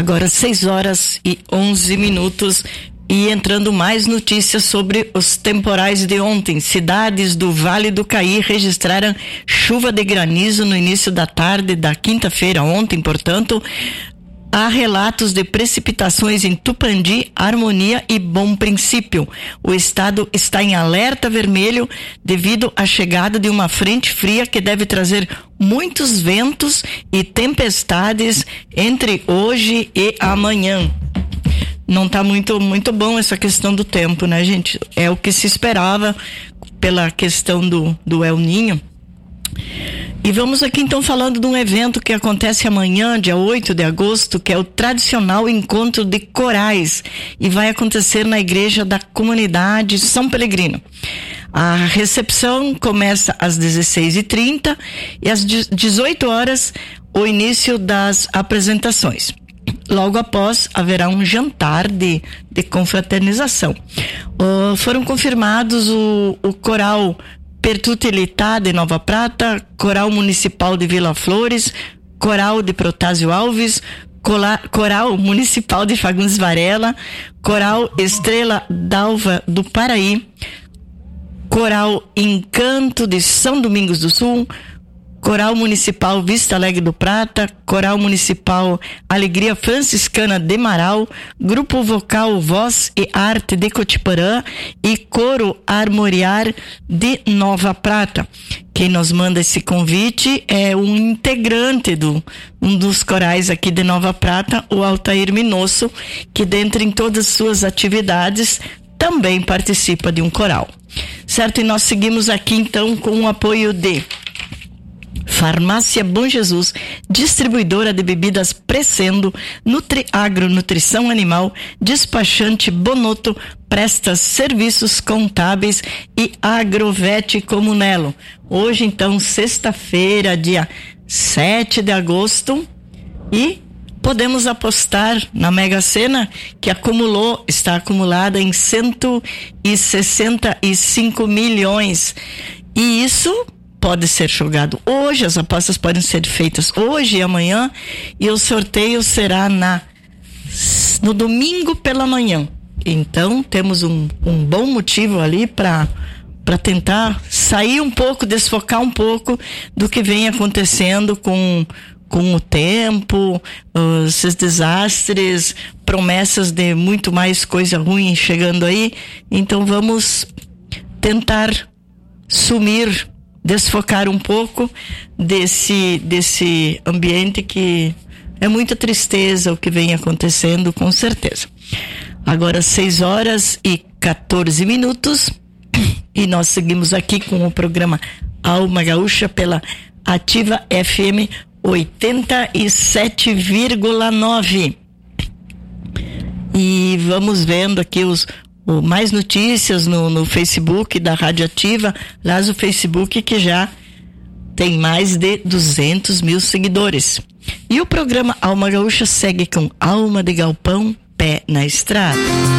Agora 6h11. E entrando mais notícias sobre os temporais de ontem. Cidades do Vale do Caí registraram chuva de granizo no início da tarde da quinta-feira, ontem, portanto. Há relatos de precipitações em Tupandi, Harmonia e Bom Princípio. O estado está em alerta vermelho devido à chegada de uma frente fria que deve trazer muitos ventos e tempestades entre hoje e amanhã. Não está muito bom essa questão do tempo, né, gente? É o que se esperava pela questão do El Niño. E vamos aqui então falando de um evento que acontece amanhã, dia 8 de agosto, que é o tradicional encontro de corais, e vai acontecer na igreja da comunidade São Pelegrino. A recepção começa às 16h30 e às 18h o início das apresentações. Logo após, haverá um jantar de confraternização. Foram confirmados o coral Pertutilità de Nova Prata, Coral Municipal de Vila Flores, Coral de Protásio Alves, Coral Municipal de Fagundes Varela, Coral Estrela d'Alva do Paraí, Coral Encanto de São Domingos do Sul, Coral Municipal Vista Alegre do Prata, Coral Municipal Alegria Franciscana de Marau, Grupo Vocal Voz e Arte de Cotiporã e Coro Armoriar de Nova Prata. Quem nos manda esse convite é um integrante um dos corais aqui de Nova Prata, o Altair Minosso, que dentre em todas as suas atividades também participa de um coral. Certo? E nós seguimos aqui então com o apoio de Farmácia Bom Jesus, distribuidora de bebidas Precendo, Nutriagro, Nutrição Animal, Despachante Bonotto, presta serviços contábeis e Agrovete Comunelo. Hoje então, sexta-feira, dia 7 de agosto, e podemos apostar na Mega Sena, que está acumulada em 165 milhões. E isso pode ser jogado hoje, as apostas podem ser feitas hoje e amanhã, e o sorteio será no domingo pela manhã. Então temos um bom motivo ali para tentar sair um pouco, desfocar um pouco do que vem acontecendo com o tempo, esses desastres, promessas de muito mais coisa ruim chegando aí. Então vamos tentar desfocar um pouco desse ambiente que é muita tristeza o que vem acontecendo, com certeza. Agora 6h14 e nós seguimos aqui com o programa Alma Gaúcha pela Ativa FM 87,9. E vamos vendo aqui mais notícias no Facebook da Rádio Ativa, lá no Facebook, que já tem mais de 200 mil seguidores. E o programa Alma Gaúcha segue com Alma de Galpão, Pé na Estrada.